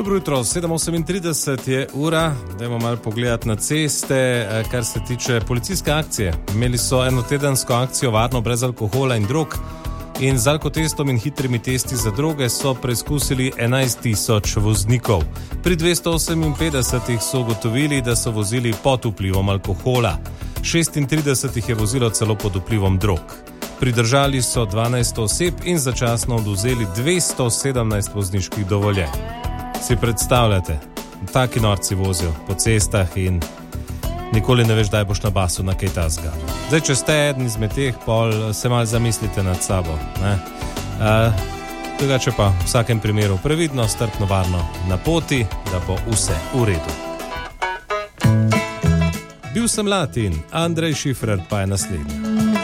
Dobro jutro, 7:38 je ura, dajmo malo pogledati na ceste, kar se tiče policijske akcije. Imeli so enotedensko akcijo Varno brez alkohola in drog in z alkotestom in hitrimi testi za droge so preizkusili 11.000 voznikov. Pri 258 so ugotovili, da so vozili pod vplivom alkohola. 36 jih je vozilo celo pod vplivom drog. Pridržali so 12 oseb in začasno odvzeli 217 vozniških dovoljenj. Si predstavljate, taki norci vozijo po cestah in nikoli ne veš, daj boš na basu na kaj tasga. Zdaj, če ste eden izmed teh, pol se malo zamislite nad sabo. Drugače pa v vsakem primeru previdno, strpno, varno na poti, da bo vse v redu. Bil sem mlad in Andrej Šifrer pa je naslednji.